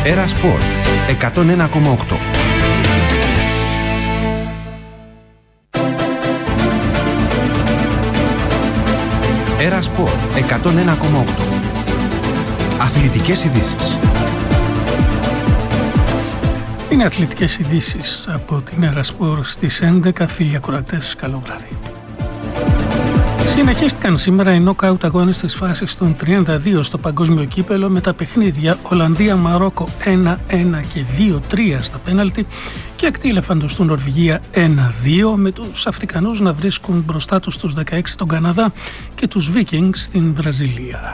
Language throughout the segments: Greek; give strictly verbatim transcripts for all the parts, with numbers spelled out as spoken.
Έρα Σπορ εκατόν ένα κόμμα οκτώ. Έρα Σπορ εκατόν ένα κόμμα οκτώ. Αθλητικές ειδήσεις. Είναι αθλητικές ειδήσεις από την Έρα Σπορ στις έντεκα. Φίλοι ακροατές, καλό βράδυ. Συνεχίστηκαν σήμερα οι νοκάουτ αγώνες της φάσης των τριάντα δύο στο παγκόσμιο κύπελο με τα παιχνίδια Ολλανδία-Μαρόκο ένα ένα και δύο τρία στα πέναλτι και ακτή ελεφαντοστού του Νορβηγία ένα δύο, με τους Αφρικανούς να βρίσκουν μπροστά τους τους δεκαέξι τον Καναδά και τους Vikings στην Βραζιλία.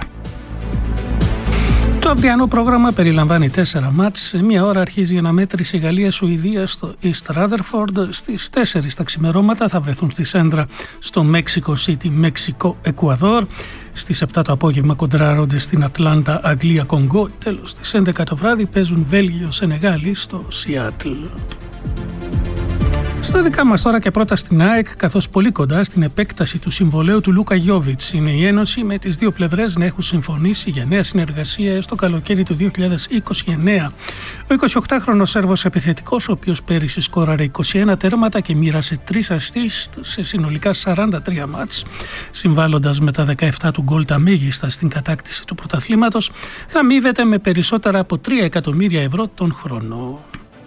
Το αυριανό πρόγραμμα περιλαμβάνει τέσσερα μάτς. Σε μία ώρα αρχίζει η αναμέτρηση Γαλλία-Σουηδία στο East Rutherford. Στις τέσσερις τα ξημερώματα θα βρεθούν στη Σέντρα στο Mexico City, Μεξικό-Εκουαδόρ. Στις επτά το απόγευμα κοντράρονται στην Ατλάντα, Αγγλία-Κονγκό. Τέλος, στις έντεκα το βράδυ παίζουν Βέλγιο-Σενεγάλη στο Σιάτλ. Στα δικά μας τώρα και πρώτα στην ΑΕΚ, καθώς πολύ κοντά στην επέκταση του συμβολαίου του Λούκα Γιόβιτς είναι η Ένωση, με τις δύο πλευρές να έχουν συμφωνήσει για νέα συνεργασία στο καλοκαίρι του δύο χιλιάδες είκοσι εννέα. Ο εικοσιοκτάχρονος Σέρβος επιθετικός, ο οποίος πέρυσι σκόραρε είκοσι ένα τέρματα και μοίρασε τρεις ασίστ σε συνολικά σαράντα τρία μάτς, συμβάλλοντας με τα δεκαεπτά του γκολ τα μέγιστα στην κατάκτηση του πρωταθλήματος, θα αμείβεται με περισσότερα από τρία εκατομμύρια ευρώ τον χρόνο.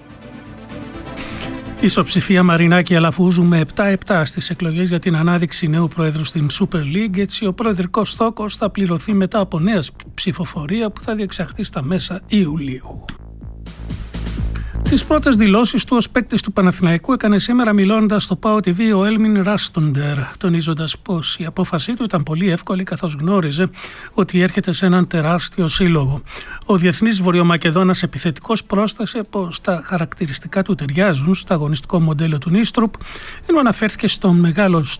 Ισοψηφία Μαρινάκη Αλαφούζου με επτά επτά στις εκλογές για την ανάδειξη νέου πρόεδρου στην Super League. Έτσι, ο προεδρικός στόχος θα πληρωθεί μετά από νέα ψηφοφορία που θα διεξαχθεί στα μέσα Ιουλίου. Τις πρώτες δηλώσεις του ως παίκτης του Παναθηναϊκού έκανε σήμερα μιλώντας στο ΠΑΟ τι βι ο Έλμιν Ράστοντερ, τονίζοντας πως η απόφασή του ήταν πολύ εύκολη καθώς γνώριζε ότι έρχεται σε έναν τεράστιο σύλλογο. Ο διεθνής Βορειομακεδόνας επιθετικός πρόσθεσε πως τα χαρακτηριστικά του ταιριάζουν στο αγωνιστικό μοντέλο του Νίστρουπ, ενώ αναφέρθηκε στον μεγάλο